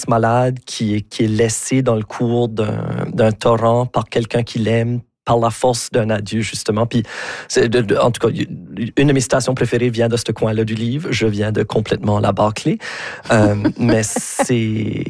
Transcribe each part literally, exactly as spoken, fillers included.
fils malade qui est, qui est laissé dans le cours d'un, d'un torrent par quelqu'un qui l'aime, par la force d'un adieu, justement. Puis, c'est de, de, en tout cas, une de mes citations préférées vient de ce coin-là du livre. Je viens de complètement la bâcler. Euh, mais c'est...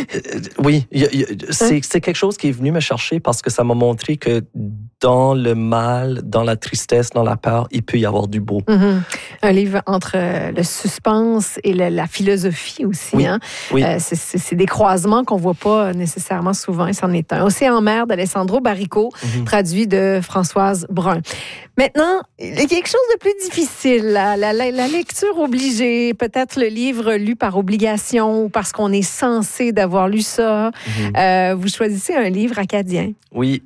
Oui, y a, y a, c'est, c'est quelque chose qui est venu me chercher parce que ça m'a montré que dans le mal, dans la tristesse, dans la peur, il peut y avoir du beau. Mm-hmm. Un livre entre le suspense et le, la philosophie aussi. Oui, hein? oui. Euh, c'est, c'est, c'est des croisements qu'on ne voit pas nécessairement souvent. Et c'en est un. Océan en mer d'Alessandro Baricco, mm-hmm. traduit de Françoise Brun. Maintenant, il y a quelque chose de plus difficile. La, la, la, la lecture obligée, peut-être le livre lu par obligation ou parce qu'on est censé d'avoir lu ça. Mm-hmm. Euh, vous choisissez un livre acadien. Oui.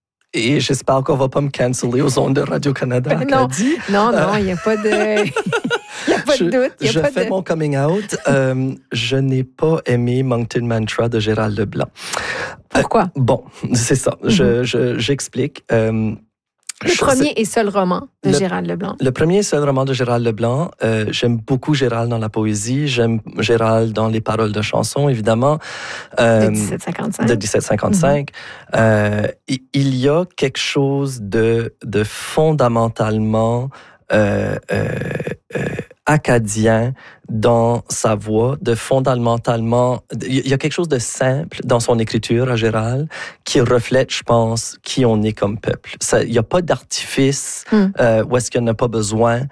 Et j'espère qu'on ne va pas me canceller aux ondes de Radio-Canada. Ben non, non, non, il n'y a pas de... Il n'y a pas je, de doute. Y a je pas fais de... mon coming out. Euh, je n'ai pas aimé Moncton Mantra de Gérald Leblanc. Pourquoi? Euh, bon, c'est ça. Mm-hmm. Je, je, j'explique. Euh, le premier et seul roman de le, Gérald Leblanc. Le premier et seul roman de Gérald Leblanc. Euh, j'aime beaucoup Gérald dans la poésie. J'aime Gérald dans les paroles de chansons, évidemment. Euh, de dix-sept cinquante-cinq. De dix-sept cinquante-cinq. Mm-hmm. Euh, il y a quelque chose de, de fondamentalement... Euh, euh, euh, acadien dans sa voix, de fondamentalement... Il y a quelque chose de simple dans son écriture à Gérald qui reflète, je pense, qui on est comme peuple. Ça, il n'y a pas d'artifice mm. euh, où est-ce qu'il n'y en a pas besoin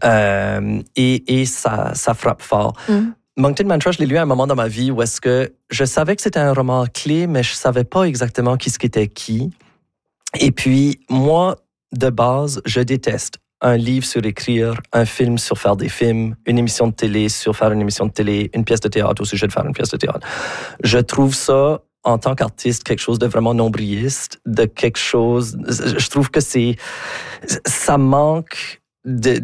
euh, et, et ça, ça frappe fort. Mm. Moncton Mantra, je l'ai lu à un moment dans ma vie où est-ce que je savais que c'était un roman clé, mais je ne savais pas exactement qui ce qui était qui. Et puis, moi, de base, je déteste un livre sur écrire, un film sur faire des films, une émission de télé sur faire une émission de télé, une pièce de théâtre au sujet de faire une pièce de théâtre. Je trouve ça, en tant qu'artiste, quelque chose de vraiment nombrilliste, de quelque chose... Je trouve que c'est... Ça manque de,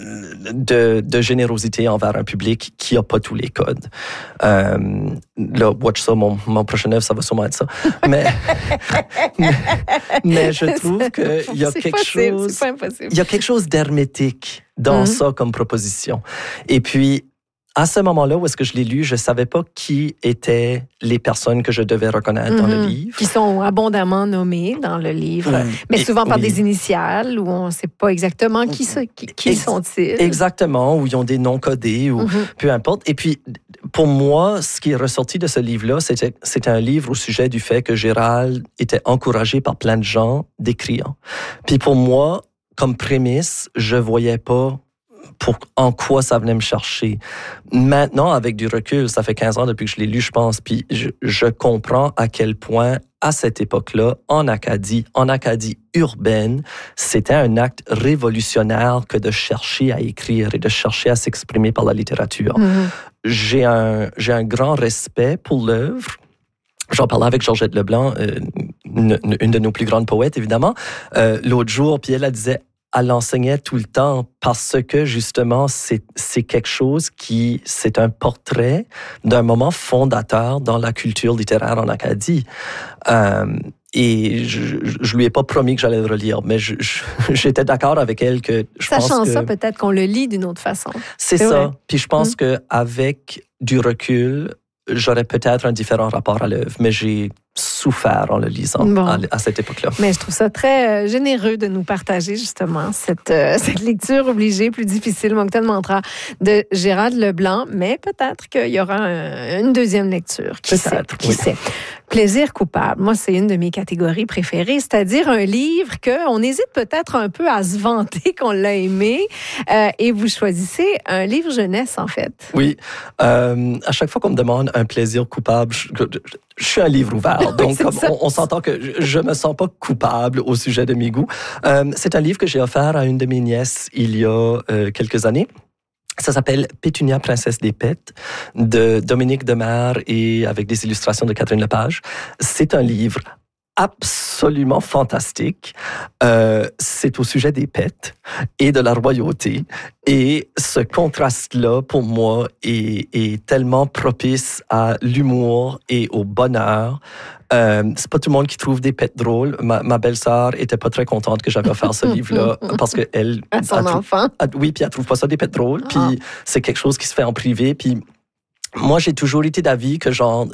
de, de générosité envers un public qui n'a pas tous les codes. Euh, là, watch ça, mon, mon prochain œuvre, ça va sûrement être ça. Mais, mais, mais je trouve qu'il y a c'est quelque possible, chose... c'est pas impossible. Il y a quelque chose d'hermétique dans mm-hmm. ça comme proposition. Et puis, à ce moment-là où est-ce que je l'ai lu, je ne savais pas qui étaient les personnes que je devais reconnaître mm-hmm. dans le livre. Qui sont abondamment nommées dans le livre, mm. mais souvent Et, par oui. des initiales où on ne sait pas exactement qui, qui, qui Ex- sont-ils. Exactement, où ils ont des noms codés, ou mm-hmm. peu importe. Et puis, pour moi, ce qui est ressorti de ce livre-là, c'était, c'était un livre au sujet du fait que Gérald était encouragé par plein de gens d'écrire. Puis pour moi, comme prémisse, je ne voyais pas pour en quoi ça venait me chercher. Maintenant, avec du recul, ça fait quinze ans depuis que je l'ai lu, je pense, puis je, je comprends à quel point, à cette époque-là, en Acadie, en Acadie urbaine, c'était un acte révolutionnaire que de chercher à écrire et de chercher à s'exprimer par la littérature. Mm-hmm. J'ai un, j'ai un grand respect pour l'œuvre. J'en parlais avec Georgette Leblanc, euh, une, une de nos plus grandes poètes, évidemment, euh, l'autre jour, puis elle, elle disait... Elle l'enseignait tout le temps parce que, justement, c'est, c'est quelque chose qui... C'est un portrait d'un moment fondateur dans la culture littéraire en Acadie. Euh, et je, je lui ai pas promis que j'allais le relire, mais je, je, j'étais d'accord avec elle que je pense que... Sachant ça, peut-être qu'on le lit d'une autre façon. C'est, c'est ça. Vrai. Puis je pense mmh. qu'avec du recul, j'aurais peut-être un différent rapport à l'œuvre, mais j'ai souffert en le lisant bon. à, à cette époque-là. Mais je trouve ça très euh, généreux de nous partager justement cette, euh, cette lecture obligée, plus difficile, Moncton Mantra, de Gérald Leblanc, mais peut-être qu'il y aura un, une deuxième lecture. Qui peut-être, sait, qui oui. sait. Plaisir coupable. Moi, c'est une de mes catégories préférées, c'est-à-dire un livre qu'on hésite peut-être un peu à se vanter qu'on l'a aimé, euh, et vous choisissez un livre jeunesse, en fait. Oui. Euh, à chaque fois qu'on me demande un plaisir coupable, je, je, je suis un livre ouvert. Donc, comme on, on s'entend que je ne me sens pas coupable au sujet de mes goûts. Euh, c'est un livre que j'ai offert à une de mes nièces il y a euh, quelques années. Ça s'appelle Pétunia, princesse des Pets, de Dominique Demers et avec des illustrations de Catherine Lepage. C'est un livre absolument fantastique. Euh, c'est au sujet des pets et de la royauté. Et ce contraste-là, pour moi, est, est tellement propice à l'humour et au bonheur. Euh, c'est pas tout le monde qui trouve des pets drôles. Ma, ma belle-sœur était pas très contente que j'avais offert ce livre-là parce que elle, à son elle, enfant. Elle, oui, puis elle trouve pas ça des pets drôles. Puis ah. c'est quelque chose qui se fait en privé. Puis moi, j'ai toujours été d'avis que, genre,